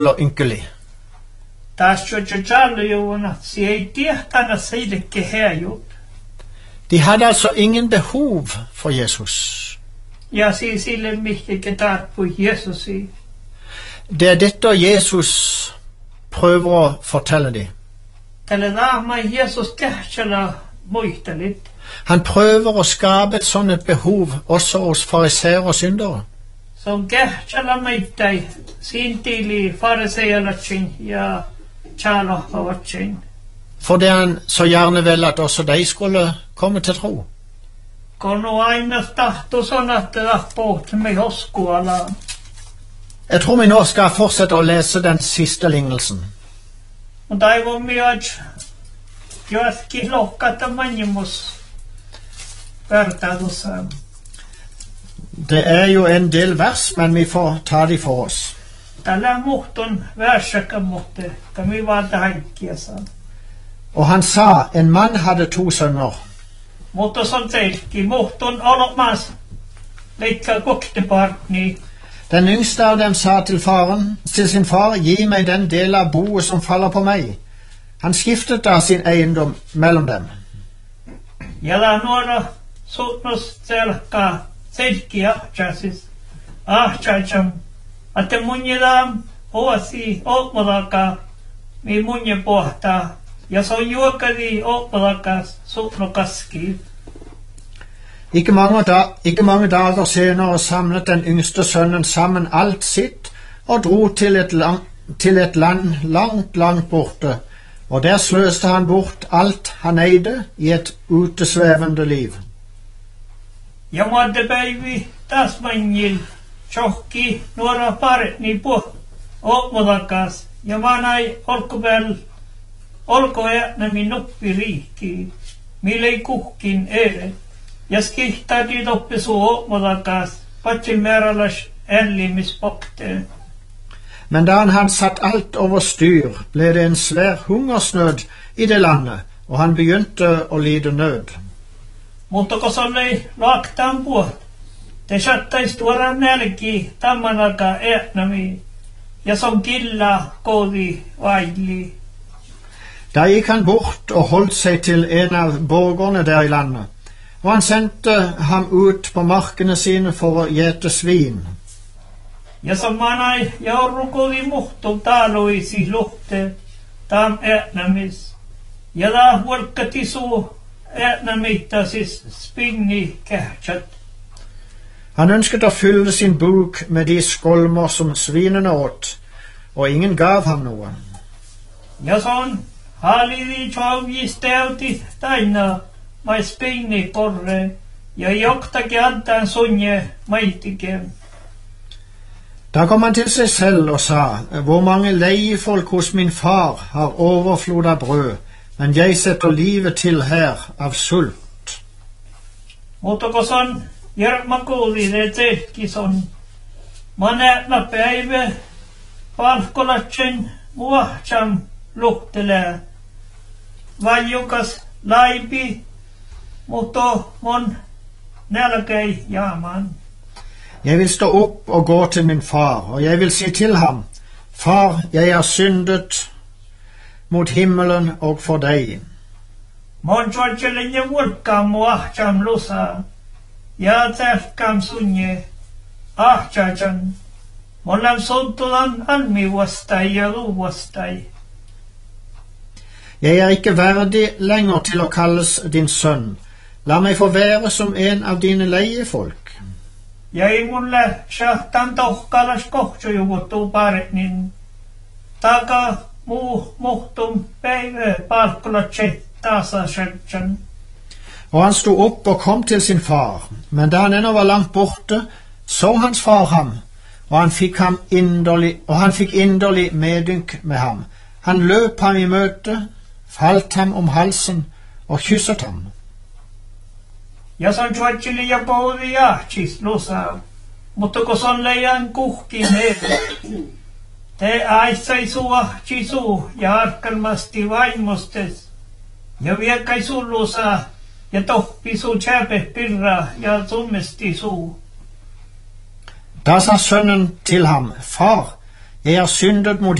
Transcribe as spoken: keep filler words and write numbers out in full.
eller ynkelig. De hadde altså ingen behov for Jesus. Det er dette Jesus prøver å fortelle dem. Han prøver å skape et sånt et behov også hos fariseere og syndere. Som gärtjala meittai sintili fariseerlatsin ja tjalahavatsin. For det han så gjerne vil at også de skulle komme til tro. Kono aina tahto sanattaa poht med hoskuala. Jeg tror vi nå skal fortsette å lese den siste lignelsen. Og det var mye joatki lokkata manjimus vertadussa. Det er jo en del vers, men vi får ta de for oss. Tällä muhtun värsaka muhte, kami valta haikkiasa. Og han sa, en mann hadde to sønner. Mutta son selki, muhtun olopmas, leikka koktepartni. Den yngste av dem sa til faren, til sin far, gi meg den del av boet som faller på meg. Han skiftet da sin eiendom mellom dem. Jala nuora suutnus selkaa. Selkiä chassis ah chacham atte munjidam hoasi opmalaka mi munje pohta ja so juokadi opmalakas sutnokaski. Ikke mange, da, ikke mange dager senere samlet den yngste sønnen sammen alt sitt og dro til et, lang, til et land langt, langt borte, og der sløste han bort alt han eide i et utesvevende liv. Ja madde päivi taas manjil tjohki nuora paretni po opmalakas ja manai olkopääl olkoäänämi nuppi riikki milei kuhkin ere ja skihtadi toppisu opmalakas patsi määräläs ällimispoktee. Men da han hadde satt alt over styr, ble det en svær hungersnød i det landet, og han begynte å lide nød. Mutta kun se oli laktaan puolta, te saattaisi tuoda nälki tämän aikaa äänämi, ja se on killa koodi vaili. Da gikk han bort og holdt seg til en av borgerne der i landet, og han sendte ham ut på markene sine for å gjete svin. Ja som manai jaurukodi muhtu taaluisi luhte tam äänämis, ja da huolkkati suu äänämittä siis spinni kähtsät. Han ønsket å fylle sin buk med de skolmer som svinene åt, og ingen gav ham noe. Ja sånn, halidi tjavgisteuti taina mai spinni korre, ja joktakin antaan sunje maitiken. Da kom han til seg selv og sa, hvor mange leiefolk hos min far har overflod av brød, men jeg setter livet til her av sult. Mutta kun son järma kuuli ne tehki son manäärna päivä palkkolatsen muahtsam luhtelee vajukas laipi, mutta mon nälkäi jaaman. Jeg vil stå opp og gå til min far, og jeg vil si til ham, far, jeg har syndet mot himmelen og for deg. Mon tjoltjelinje vulkam muahtsam lusa, ja tälkam sunje ahtjachan, mon lam suntulan almi vastai ja lu vastai. Jeg er ikke verdig lenger til å kalles din sønn. La meg få være som en av dine leiefolk. Jäi mulle shahtan tohkalas kohtsujuvuttuu paretnin. Taka muu muhtum päivä palkkolatse tasashetsan. Og han sto opp og kom til sin far, men da han ennå var langt borte, så hans far ham, og han fikk, ham inderlig, og han fikk inderlig medynk med ham. Han løp ham i møte, falt ham om halsen og kysset ham. Ja san tjuatsili ja poudi jahtis lusa, mutta kun son leijan kuhkin eri. Te aissai suahti suu ja arkalmasti vaimostes, ja viekai sun lusa, ja tohpi suu tjäpe pirra ja summesti suu. Da sa sønnen til ham, far, Jeg har syndet mot